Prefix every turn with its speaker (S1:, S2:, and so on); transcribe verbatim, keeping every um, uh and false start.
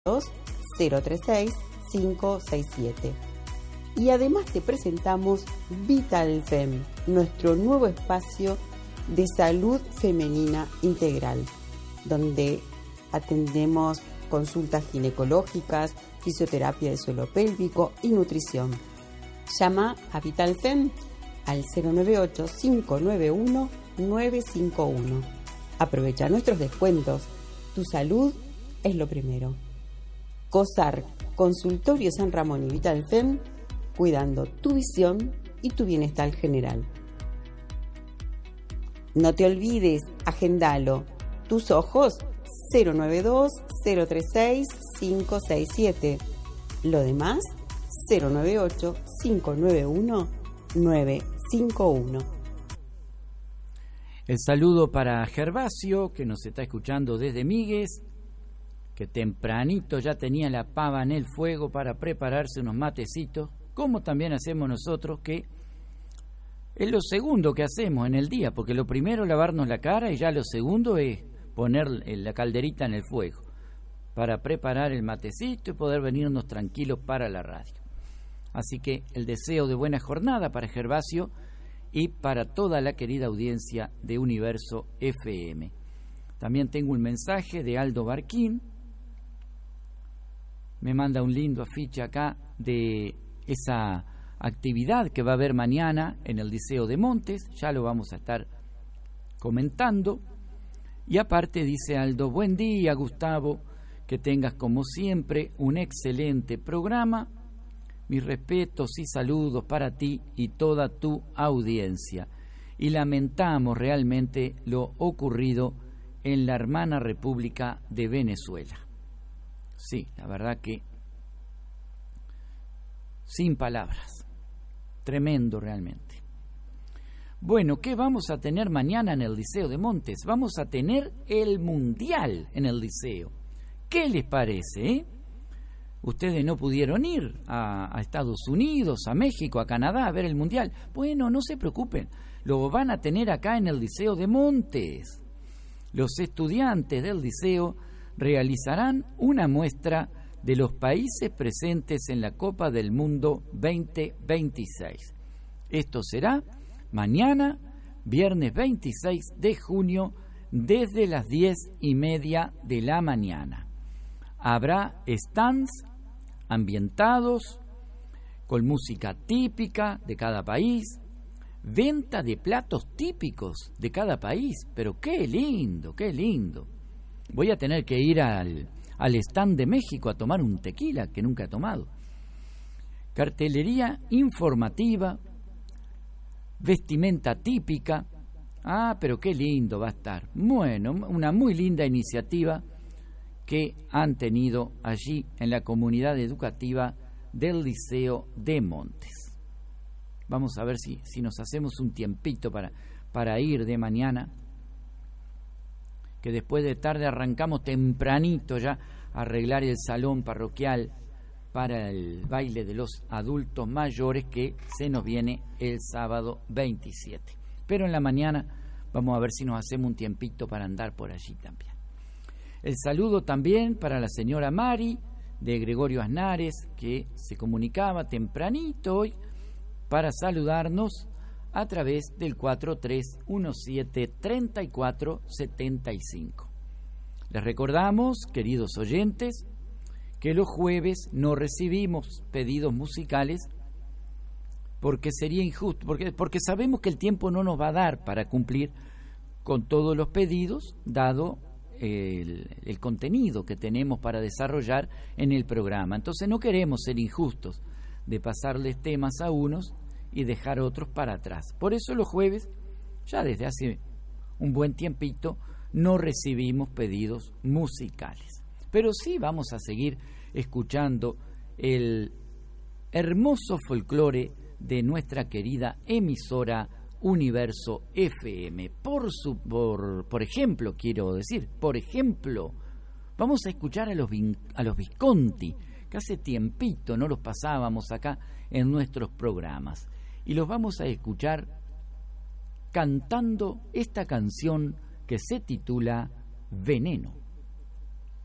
S1: cero tres seis cinco seis siete. Y además te presentamos Vital Fem, nuestro nuevo espacio de salud femenina integral, donde atendemos consultas ginecológicas, fisioterapia de suelo pélvico y nutrición. Llama a Vital Fem al cero nueve ocho cinco nueve uno nueve cinco uno. Aprovecha nuestros descuentos. Tu salud es lo primero. COSAR, Consultorio San Ramón y Vital Fem, cuidando tu visión y tu bienestar general. No te olvides, agendalo. Tus ojos, cero nueve dos cero tres seis cinco seis siete. Lo demás, cero nueve ocho cinco nueve uno nueve cinco uno.
S2: El saludo para Gervasio, que nos está escuchando desde Migues, que tempranito ya tenía la pava en el fuego para prepararse unos matecitos, como también hacemos nosotros, que es lo segundo que hacemos en el día, porque lo primero es lavarnos la cara y ya lo segundo es poner la calderita en el fuego para preparar el matecito y poder venirnos tranquilos para la radio. Así que el deseo de buena jornada para Gervasio y para toda la querida audiencia de Universo F M. También tengo un mensaje de Aldo Barquín. Me manda un lindo afiche acá de esa actividad que va a haber mañana en el Liceo de Montes. Ya lo vamos a estar comentando. Y aparte dice Aldo: buen día, Gustavo, que tengas como siempre un excelente programa. Mis respetos y saludos para ti y toda tu audiencia. Y lamentamos realmente lo ocurrido en la hermana República de Venezuela. Sí, la verdad que sin palabras. Tremendo realmente. Bueno, ¿qué vamos a tener mañana en el Liceo de Montes? Vamos a tener el Mundial en el Liceo. ¿Qué les parece, eh? Ustedes no pudieron ir a, a Estados Unidos, a México, a Canadá a ver el Mundial. Bueno, no se preocupen, lo van a tener acá en el Liceo de Montes. Los estudiantes del liceo realizarán una muestra de los países presentes en la Copa del Mundo veinte veintiséis. Esto será mañana, viernes veintiséis de junio, desde las diez y media de la mañana. Habrá stands ambientados con música típica de cada país, venta de platos típicos de cada país, pero qué lindo, qué lindo. Voy a tener que ir al, al stand de México a tomar un tequila que nunca he tomado. Cartelería informativa, vestimenta típica. Ah, pero qué lindo va a estar. Bueno, una muy linda iniciativa que han tenido allí en la comunidad educativa del Liceo de Montes. Vamos a ver si, si nos hacemos un tiempito para, para ir de mañana, que después de tarde arrancamos tempranito ya a arreglar el salón parroquial para el baile de los adultos mayores que se nos viene el sábado veintisiete. Pero en la mañana vamos a ver si nos hacemos un tiempito para andar por allí también. El saludo también para la señora Mari de Gregorio Aznares, que se comunicaba tempranito hoy para saludarnos a través del cuatro tres uno siete tres cuatro siete cinco. Les recordamos, queridos oyentes, que los jueves no recibimos pedidos musicales porque sería injusto, porque, porque sabemos que el tiempo no nos va a dar para cumplir con todos los pedidos, dado El, el contenido que tenemos para desarrollar en el programa. Entonces no queremos ser injustos de pasarles temas a unos y dejar otros para atrás. Por eso los jueves, ya desde hace un buen tiempito, no recibimos pedidos musicales. Pero sí vamos a seguir escuchando el hermoso folclore de nuestra querida emisora Universo F M. Por su por, por ejemplo, quiero decir, por ejemplo, vamos a escuchar a los a los Visconti, que hace tiempito no los pasábamos acá en nuestros programas, y los vamos a escuchar cantando esta canción que se titula Veneno.